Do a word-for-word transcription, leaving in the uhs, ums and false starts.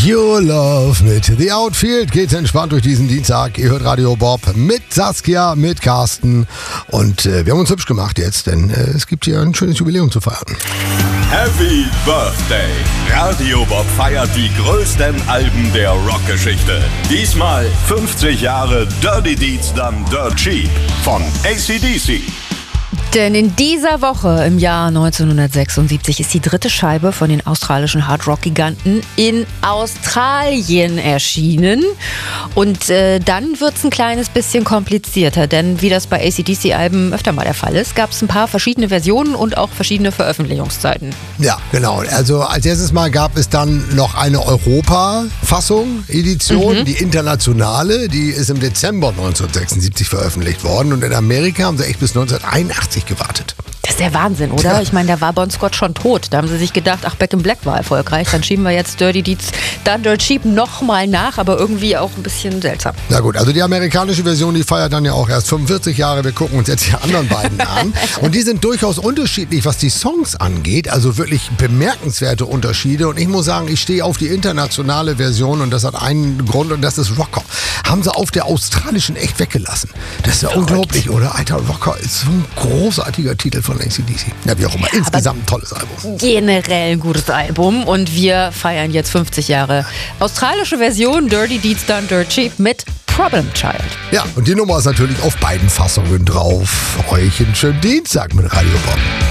Your Love mit The Outfield geht entspannt durch diesen Dienstag. Ihr hört Radio Bob mit Saskia, mit Carsten und äh, wir haben uns hübsch gemacht jetzt, denn äh, es gibt hier ein schönes Jubiläum zu feiern. Happy Birthday! Radio Bob feiert die größten Alben der Rockgeschichte. Diesmal fünfzig Jahre Dirty Deeds Done Dirt Cheap von A C D C. Denn in dieser Woche im Jahr neunzehnhundertsechsundsiebzig ist die dritte Scheibe von den australischen Hardrock-Giganten in Australien erschienen. Und äh, dann wird es ein kleines bisschen komplizierter, denn wie das bei A C D C-Alben öfter mal der Fall ist, gab es ein paar verschiedene Versionen und auch verschiedene Veröffentlichungszeiten. Ja, genau. Also als erstes Mal gab es dann noch eine Europa-Fassung, Edition, mhm. die internationale, die ist im Dezember neunzehnhundertsechsundsiebzig veröffentlicht worden und in Amerika haben sie echt bis neunzehnhunderteinundachtzig gewartet. Das ist der Wahnsinn, oder? Ja. Ich meine, da war Bon Scott schon tot. Da haben sie sich gedacht, ach, Back in Black war erfolgreich. Dann schieben wir jetzt Dirty Deeds Done Dirt Cheap nochmal nach, aber irgendwie auch ein bisschen seltsam. Na gut, also die amerikanische Version, die feiert dann ja auch erst fünfundvierzig Jahre. Wir gucken uns jetzt die anderen beiden an. Und die sind durchaus unterschiedlich, was die Songs angeht. Also wirklich bemerkenswerte Unterschiede. Und ich muss sagen, ich stehe auf die internationale Version und das hat einen Grund und das ist Rocker. Haben sie auf der australischen echt weggelassen. Das ist ja Verrückt. Unglaublich, oder? Alter, Rocker ist so ein großartiger Titel von A C D C. Ja, wie auch immer. Insgesamt ein tolles Album. Generell ein gutes Album. Und wir feiern jetzt fünfzig Jahre australische Version Dirty Deeds Done Dirt Cheap mit Problem Child. Ja, und die Nummer ist natürlich auf beiden Fassungen drauf. Euch einen schönen Dienstag mit Radio Bob.